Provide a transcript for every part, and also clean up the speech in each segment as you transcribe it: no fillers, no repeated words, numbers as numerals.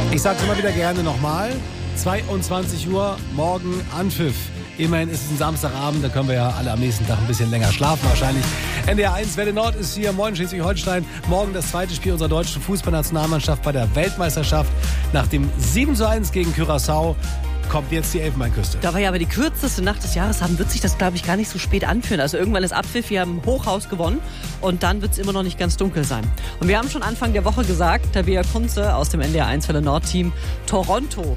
Ich sage es immer wieder gerne nochmal. 22 Uhr, morgen Anpfiff. Immerhin ist es ein Samstagabend, da können wir ja alle am nächsten Tag ein bisschen länger schlafen wahrscheinlich. NDR 1 Welle Nord ist hier, moin Schleswig-Holstein. Morgen das zweite Spiel unserer deutschen Fußballnationalmannschaft bei der Weltmeisterschaft. Nach dem 7:1 gegen Curaçao kommt jetzt die Elfenbeinküste. Da wir ja aber die kürzeste Nacht des Jahres haben, wird sich das, glaube ich, gar nicht so spät anfühlen. Also irgendwann ist Abpfiff, wir haben Hochhaus gewonnen und dann wird es immer noch nicht ganz dunkel sein. Und wir haben schon Anfang der Woche gesagt, Tabea Kunze aus dem NDR 1 Welle Nord Team, Toronto.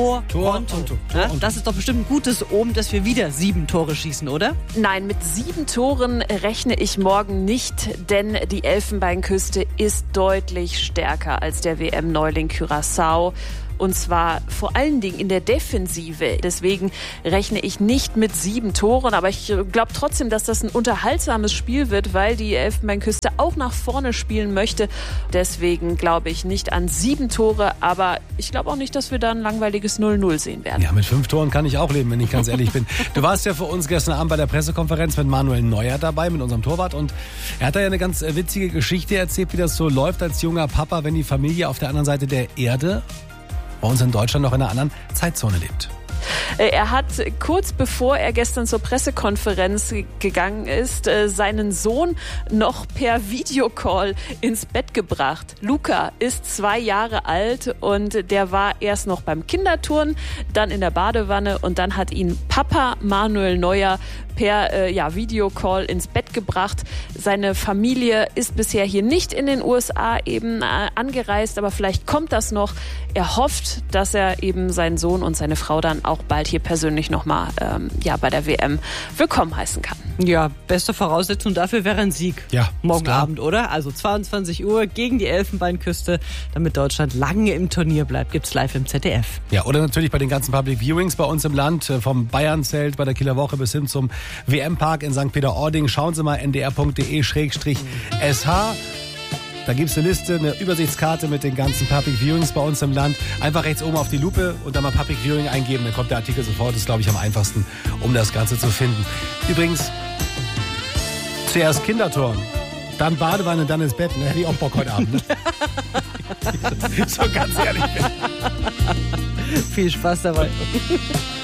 Ja, das ist doch bestimmt ein gutes Omen, dass wir wieder 7 Tore schießen, oder? Nein, mit 7 Toren rechne ich morgen nicht, denn die Elfenbeinküste ist deutlich stärker als der WM-Neuling Curaçao. Und zwar vor allen Dingen in der Defensive. Deswegen rechne ich nicht mit 7 Toren. Aber ich glaube trotzdem, dass das ein unterhaltsames Spiel wird, weil die Elfenbeinküste auch nach vorne spielen möchte. Deswegen glaube ich nicht an 7 Tore. Aber ich glaube auch nicht, dass wir da ein langweiliges 0-0 sehen werden. Ja, mit 5 Toren kann ich auch leben, wenn ich ganz ehrlich bin. Du warst ja für uns gestern Abend bei der Pressekonferenz mit Manuel Neuer dabei, mit unserem Torwart. Und er hat da ja eine ganz witzige Geschichte erzählt, wie das so läuft als junger Papa, wenn die Familie auf der anderen Seite der Erde bei uns in Deutschland noch in einer anderen Zeitzone lebt. Er hat kurz bevor er gestern zur Pressekonferenz gegangen ist, seinen Sohn noch per Videocall ins Bett gebracht. Luca ist 2 Jahre alt und der war erst noch beim Kinderturnen, dann in der Badewanne und dann hat ihn Papa Manuel Neuer per Videocall ins Bett gebracht. Seine Familie ist bisher hier nicht in den USA eben angereist, aber vielleicht kommt das noch. Er hofft, dass er eben seinen Sohn und seine Frau dann auch bald hier persönlich nochmal bei der WM willkommen heißen kann. Ja, beste Voraussetzung dafür wäre ein Sieg. Ja, morgen Abend, oder? Also 22 Uhr gegen die Elfenbeinküste, damit Deutschland lange im Turnier bleibt. Gibt's live im ZDF. Ja, oder natürlich bei den ganzen Public Viewings bei uns im Land, vom Bayernzelt bei der Kieler Woche bis hin zum WM-Park in St. Peter-Ording. Schauen Sie mal ndr.de/sh. Da gibt es eine Liste, eine Übersichtskarte mit den ganzen Public Viewings bei uns im Land. Einfach rechts oben auf die Lupe und dann mal Public Viewing eingeben. Dann kommt der Artikel sofort. Das ist, glaube ich, am einfachsten, um das Ganze zu finden. Übrigens, zuerst Kinderturnen, dann Badewanne, dann ins Bett. Ne? Hätte ich auch Bock heute Abend. Ne? So ganz ehrlich. Viel Spaß dabei.